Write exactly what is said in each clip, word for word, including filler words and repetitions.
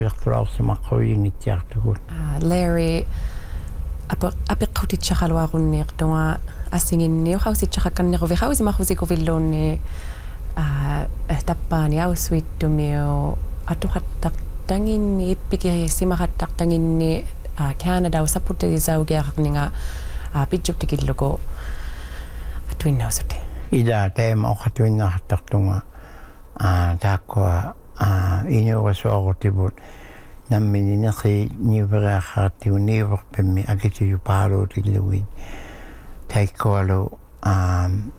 Uh, Larry, apa apa kau tidak kalau aku ni ketua asingin ni, kau sih cakap ni kau kau sih mahu sih kau filon ni, ah tapan ya sweet tu mio, atu hatak tangin ni pikir sih mah hatak tangin ni Canada usaput di jauh gaya ni nga pijuk tikit logo, atu ini usut. Ida tema okatu ina hatak tunga, ah takwa ah ini wasu aku tibut. Namin ni si nivera hati univer pemi akitu yu paro ti lewi tai koalo um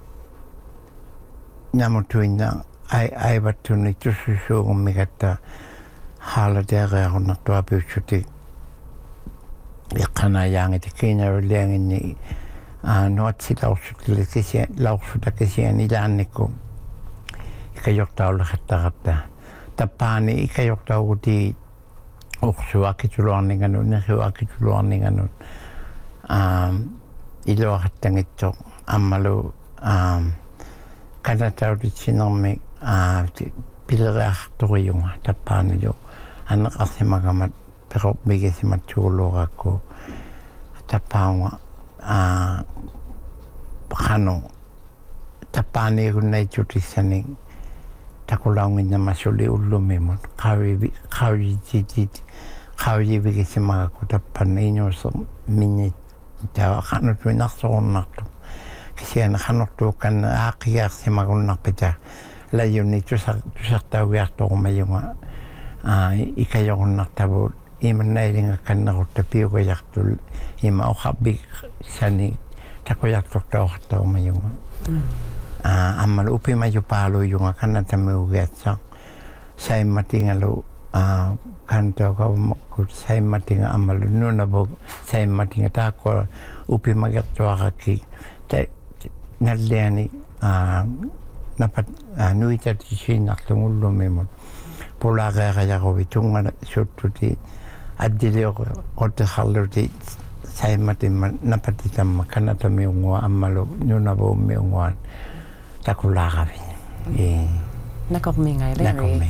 namutuina ai ai batu ni tusu so migata hala dera ona to abu chuti yakana yang te kina leng ni a no tsi lau chuti le kisi lau chuta kisi ni laniko ikayok tau la hatta hatta tapani ikayok tau di Oksu akituluan ninganun, nasu akituluan ninganun. Um, ilo hatang ito, amalu, um, kada tau di sinome, uh, pilarah turiyong tapan nyo. Anak kasi magamat, pero bigay si matulog ako. Tapawa, uh, kano, tapan niyo na ito tisaning. Takulangin na masuli ulo memon kawi kawi jiji kawi bigi si mga kutapan inyo so minit tawa kanot mi nakson nakto kasi na kanot to kan akiyak si mga nakpita layo ni tusak tusak tawiyak to kumayunga ah ikayo kung naktabo iman na yung kan nakutapiyo ko yaktul ima o kabig sani takoyak to to to kumayunga Uh, amal upi maju palo yung akan na tamu getsak say matingalo uh, kanto ka makut say mating amal nuna bog say mating tako upi magatto akaki te nalani uh, napat uh, nuita tisin naktungullo memon pola ga ga ko bitunga sututi adile ko otte halluti say mating napatitam kana tamu ngwa amalo nuna bo meongwan Takula kami. Eh. Nakopmi ngay, Larry. Nakopmi.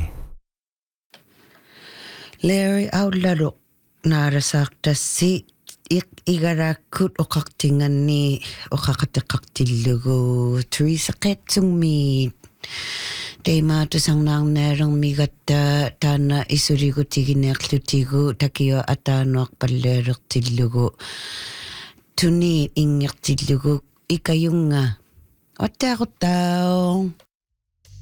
Larry, au lalo narasakta si igarakut o kaktingan ni o kakatakaktiligo Teresa Ketsungmit. Tema to sang nang nerang migata tana isurigo tiginek lutigo takiyo atano akpalerok tiligo. Tuni ingyak tiligo ikayong nga. Otak tao.